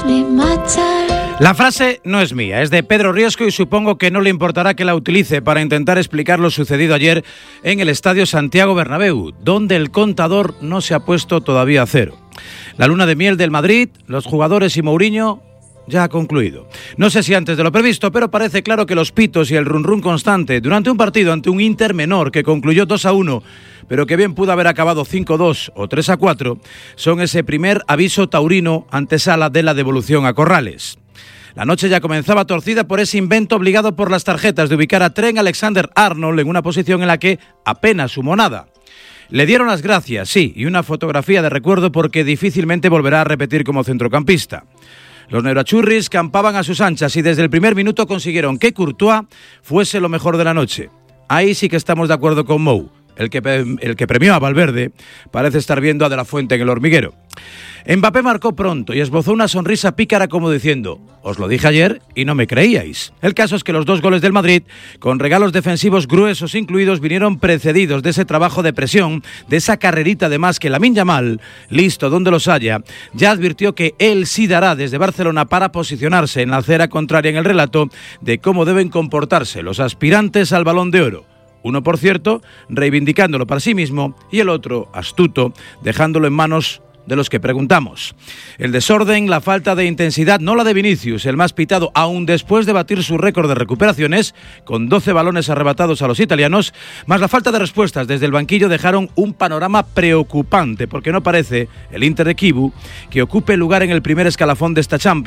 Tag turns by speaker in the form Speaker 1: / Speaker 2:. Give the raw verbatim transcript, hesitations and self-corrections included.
Speaker 1: La frase no es mía, es de Pedro Riesco y supongo que no le importará que la utilice para intentar explicar lo sucedido ayer en el Estadio Santiago Bernabéu, donde el contador no se ha puesto todavía a cero. La luna de miel del Madrid, los jugadores y Mourinho ya ha concluido. No sé si antes de lo previsto, pero parece claro que los pitos y el run run constante durante un partido ante un Inter menor que concluyó dos a uno, pero que bien pudo haber acabado cinco a dos o tres a cuatro, son ese primer aviso taurino antesala de la devolución a Corrales. La noche ya comenzaba torcida por ese invento obligado por las tarjetas de ubicar a Trent Alexander-Arnold en una posición en la que apenas sumó nada. Le dieron las gracias, sí, y una fotografía de recuerdo porque difícilmente volverá a repetir como centrocampista. Los neurachurris campaban a sus anchas y desde el primer minuto consiguieron que Courtois fuese lo mejor de la noche. Ahí sí que estamos de acuerdo con Mou. El que, el que premió a Valverde parece estar viendo a De La Fuente en el hormiguero. Mbappé marcó pronto y esbozó una sonrisa pícara como diciendo: os lo dije ayer y no me creíais. El caso es que los dos goles del Madrid, con regalos defensivos gruesos incluidos, vinieron precedidos de ese trabajo de presión, de esa carrerita de más que Lamine Yamal, listo donde los haya, ya advirtió que él sí dará desde Barcelona para posicionarse en la acera contraria en el relato de cómo deben comportarse los aspirantes al Balón de Oro. Uno, por cierto, reivindicándolo para sí mismo y el otro, astuto, dejándolo en manos de los que preguntamos. El desorden, la falta de intensidad, no la de Vinicius, el más pitado, aún después de batir su récord de recuperaciones, con doce balones arrebatados a los italianos, más la falta de respuestas desde el banquillo dejaron un panorama preocupante, porque no parece el Inter de Kivu que ocupe lugar en el primer escalafón de esta Champions.